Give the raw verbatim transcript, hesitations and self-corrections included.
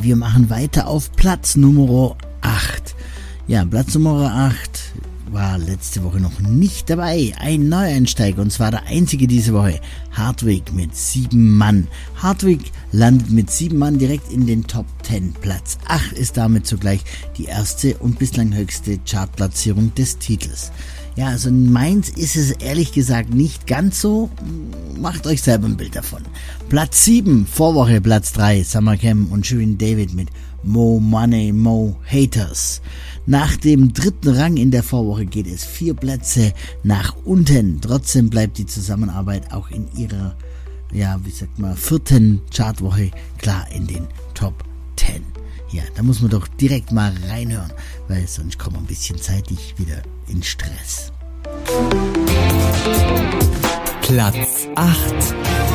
wir machen weiter auf Platz Nummer acht. Ja, Platz Nummer acht war letzte Woche noch nicht dabei. Ein Neueinsteiger, und zwar der einzige diese Woche. Hardwick mit sieben Mann. Hardwick landet mit sieben Mann direkt in den Top zehn. Platz acht ist damit zugleich die erste und bislang höchste Chartplatzierung des Titels. Ja, also in Mainz ist es ehrlich gesagt nicht ganz so. Macht euch selber ein Bild davon. Platz sieben, Vorwoche Platz drei, Summer Cam und Shirin David mit Mo Money, Mo Haters. Nach dem dritten Rang in der Vorwoche geht es vier Plätze nach unten. Trotzdem bleibt die Zusammenarbeit auch in ihrer, ja, wie sagt man, vierten Chartwoche klar in den Top zehn. Ja, da muss man doch direkt mal reinhören, weil sonst kommen wir ein bisschen zeitlich wieder in Stress. Platz acht.